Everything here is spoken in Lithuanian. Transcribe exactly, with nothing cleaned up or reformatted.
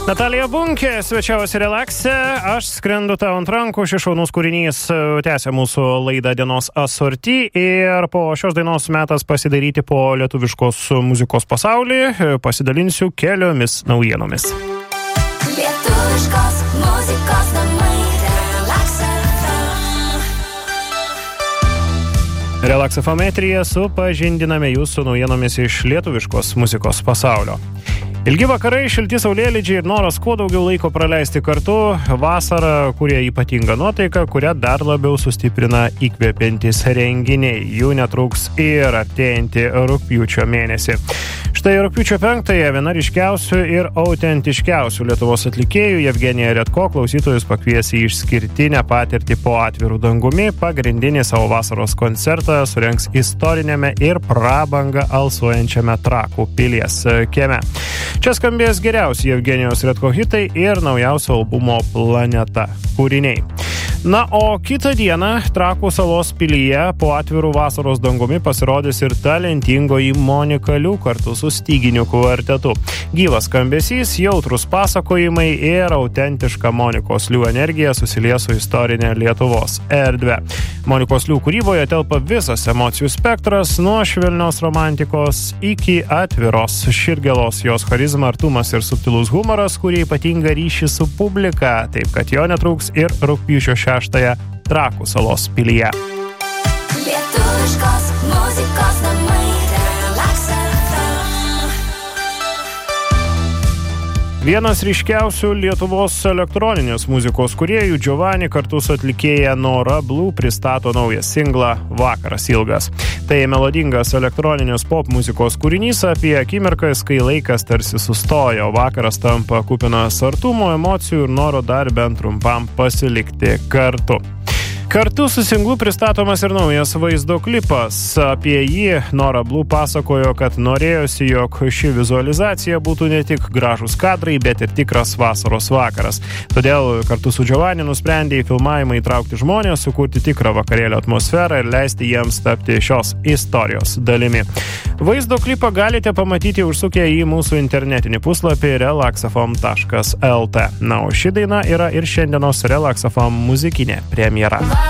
Natalija Bunkė svečiavosi Relakse, aš skrendu tau ant rankų, šis šaunus kūrinys tęsia mūsų laidą Dienos asorti ir po šios dainos metas pasidaryti po lietuviškos muzikos pasaulį, pasidalinsiu keliomis naujienomis. Lietuviškos muzikos namai Relax F M. Relax F M eteryje supažindiname jūsų naujienomis iš lietuviškos muzikos pasaulio. Ilgi vakarai, šilti saulėlydžiai ir noras kuo daugiau laiko praleisti kartu, vasara, kurie ypatinga nuotaika, kurią dar labiau sustiprina įkvepiantys renginiai. Jų netruks ir artėjantį rugpjūčio mėnesį. Štai rugpjūčio penktąją viena ryškiausių ir autentiškiausių Lietuvos atlikėjų Jevgenija Redko klausytojus pakvies į išskirtinę patirtį po atvirų dangumi. Pagrindinį savo vasaros koncertą surengs istorinėme ir prabangą alsuojančiame Trakų pilies kieme. Čia skambės geriausi Jevgenijos Redko hitai ir naujausio albumo Planeta kūriniai. Na, o kitą dieną Trakų salos pilyje po atvirų vasaros dangumi pasirodys ir talentingoji Monika Liu kartu su styginių kvartetu. Gyvas skambesys, jautrus pasakojimai ir autentiška Monikos Liu energija susilies su istorinė Lietuvos erdve. Monikos Liu kūryboje telpa visas emocijų spektras, nuo švelnios romantikos iki atviros širgelos, jos charizma, artumas ir subtilus humoras, kurie ypatinga ryšį su publika, taip kad jo netruks ir rugpjūčio šeštąją Trakų salos pilyje. Lietuviškos muzikos namai Relax F M. Vienas ryškiausių Lietuvos elektroninės muzikos kūrėjų Giovanni kartu su atlikėja Nora Blue pristato naują singlą Vakaras ilgas. Tai melodingas elektroninės pop muzikos kūrinys apie akimirkas, kai laikas tarsi sustoja, o vakaras tampa kupinas artumo, emocijų ir noro dar bent trumpam pasilikti kartu. Kartu su singlu pristatomas ir naujas vaizdo klipas. Apie jį Nora Blue pasakojo, kad norėjosi, jog ši vizualizacija būtų ne tik gražus kadrai, bet ir tikras vasaros vakaras. Todėl kartu su Giovanni nusprendė į filmavimą įtraukti žmonės, sukurti tikrą vakarėlio atmosferą ir leisti jiems tapti šios istorijos dalimi. Vaizdo klipą galite pamatyti užsukę į mūsų internetinį puslapį relax f m taškas l t. Na, o ši daina yra ir šiandienos Relax F M muzikinė premjera.